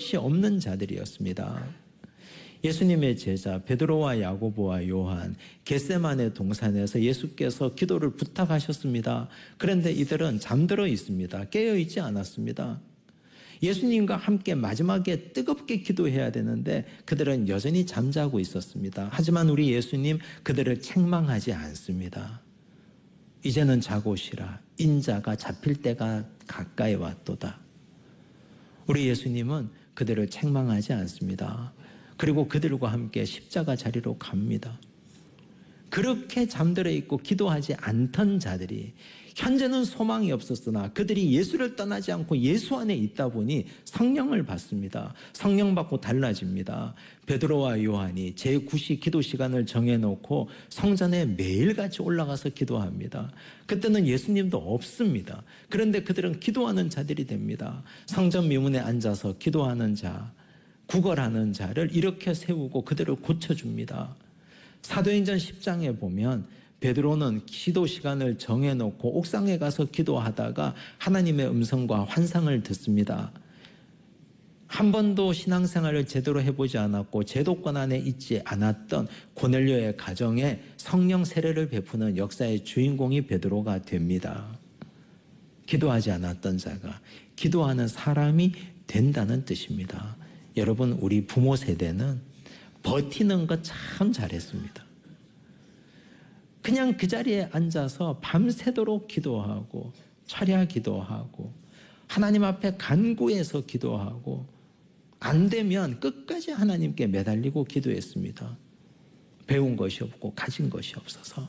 끝이 없는 자들이었습니다. 예수님의 제자 베드로와 야고보와 요한, 겟세마네 동산에서 예수께서 기도를 부탁하셨습니다. 그런데 이들은 잠들어 있습니다. 깨어있지 않았습니다. 예수님과 함께 마지막에 뜨겁게 기도해야 되는데 그들은 여전히 잠자고 있었습니다. 하지만 우리 예수님 그들을 책망하지 않습니다. 이제는 자고 쉬라. 인자가 잡힐 때가 가까이 왔도다. 우리 예수님은 그들을 책망하지 않습니다. 그리고 그들과 함께 십자가 자리로 갑니다. 그렇게 잠들어 있고 기도하지 않던 자들이 현재는 소망이 없었으나 그들이 예수를 떠나지 않고 예수 안에 있다 보니 성령을 받습니다. 성령 받고 달라집니다. 베드로와 요한이 제9시 기도 시간을 정해놓고 성전에 매일같이 올라가서 기도합니다. 그때는 예수님도 없습니다. 그런데 그들은 기도하는 자들이 됩니다. 성전 미문에 앉아서 기도하는 자, 구걸하는 자를 일으켜 세우고 그들을 고쳐줍니다. 사도행전 10장에 보면 베드로는 기도 시간을 정해놓고 옥상에 가서 기도하다가 하나님의 음성과 환상을 듣습니다. 한 번도 신앙생활을 제대로 해보지 않았고 제도권 안에 있지 않았던 고넬료의 가정에 성령 세례를 베푸는 역사의 주인공이 베드로가 됩니다. 기도하지 않았던 자가 기도하는 사람이 된다는 뜻입니다. 여러분, 우리 부모 세대는 버티는 거 참 잘했습니다. 그냥 그 자리에 앉아서 밤새도록 기도하고 철야 기도하고 하나님 앞에 간구해서 기도하고 안 되면 끝까지 하나님께 매달리고 기도했습니다. 배운 것이 없고 가진 것이 없어서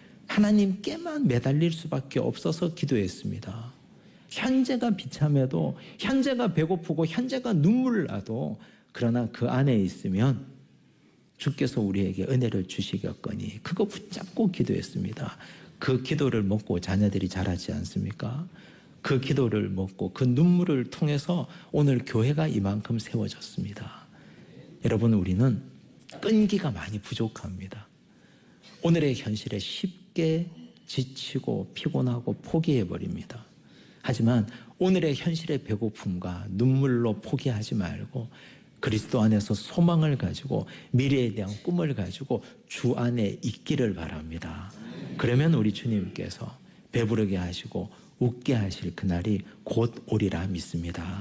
하나님께만 매달릴 수밖에 없어서 기도했습니다. 현재가 비참해도, 현재가 배고프고 현재가 눈물 나도, 그러나 그 안에 있으면 주께서 우리에게 은혜를 주시겠거니 그거 붙잡고 기도했습니다. 그 기도를 먹고 자녀들이 자라지 않습니까? 그 기도를 먹고 그 눈물을 통해서 오늘 교회가 이만큼 세워졌습니다. 여러분, 우리는 끈기가 많이 부족합니다. 오늘의 현실에 쉽게 지치고 피곤하고 포기해버립니다. 하지만 오늘의 현실의 배고픔과 눈물로 포기하지 말고 그리스도 안에서 소망을 가지고 미래에 대한 꿈을 가지고 주 안에 있기를 바랍니다. 그러면 우리 주님께서 배부르게 하시고 웃게 하실 그날이 곧 오리라 믿습니다.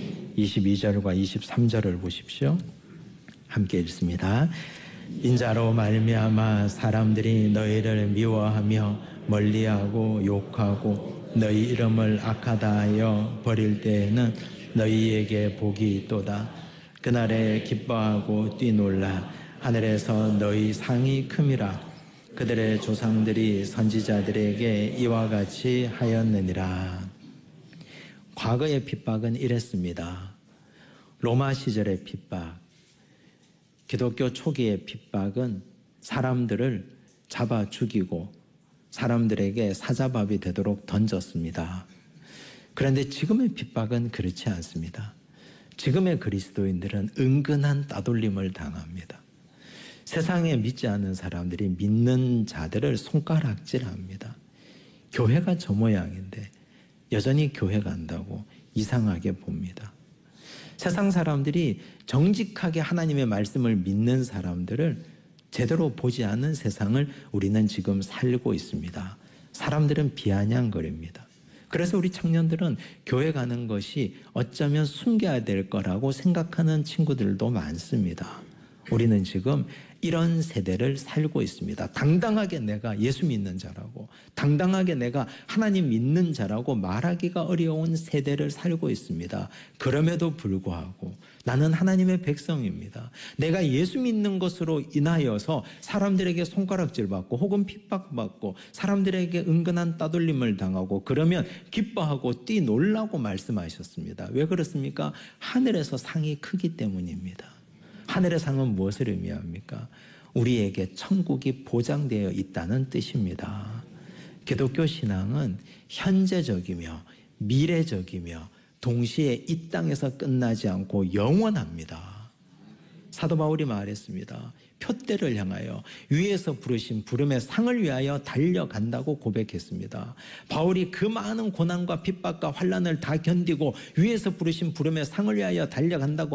22절과 23절을 보십시오. 함께 읽습니다. 인자로 말미암아 사람들이 너희를 미워하며 멀리하고 욕하고 너희 이름을 악하다 하여 버릴 때에는 너희에게 복이 있도다. 그날에 기뻐하고 뛰놀라. 하늘에서 너희 상이 큼이라. 그들의 조상들이 선지자들에게 이와 같이 하였느니라. 과거의 핍박은 이랬습니다. 로마 시절의 핍박, 기독교 초기의 핍박은 사람들을 잡아 죽이고 사람들에게 사자밥이 되도록 던졌습니다. 그런데 지금의 핍박은 그렇지 않습니다. 지금의 그리스도인들은 은근한 따돌림을 당합니다. 세상에 믿지 않는 사람들이 믿는 자들을 손가락질합니다. 교회가 저 모양인데 여전히 교회 간다고 이상하게 봅니다. 세상 사람들이 정직하게 하나님의 말씀을 믿는 사람들을 제대로 보지 않는 세상을 우리는 지금 살고 있습니다. 사람들은 비아냥거립니다. 그래서 우리 청년들은 교회 가는 것이 어쩌면 숨겨야 될 거라고 생각하는 친구들도 많습니다. 우리는 지금 이런 세대를 살고 있습니다. 당당하게 내가 예수 믿는 자라고, 당당하게 내가 하나님 믿는 자라고 말하기가 어려운 세대를 살고 있습니다. 그럼에도 불구하고 나는 하나님의 백성입니다. 내가 예수 믿는 것으로 인하여서 사람들에게 손가락질 받고 혹은 핍박받고 사람들에게 은근한 따돌림을 당하고 그러면 기뻐하고 뛰놀라고 말씀하셨습니다. 왜 그렇습니까? 하늘에서 상이 크기 때문입니다. 하늘의 상은 무엇을 의미합니까? 우리에게 천국이 보장되어 있다는 뜻입니다. 기독교 신앙은 현재적이며 미래적이며 동시에 이 땅에서 끝나지 않고 영원합니다. 사도 바울이 말했습니다. 표대를 향하여 위에서 부르신 부름의 상을 위하여 달려간다고 고백했습니다. 바울이 그 많은 고난과 핍박과 환난을 다 견디고 위에서 부르신 부름의 상을 위하여 달려간다고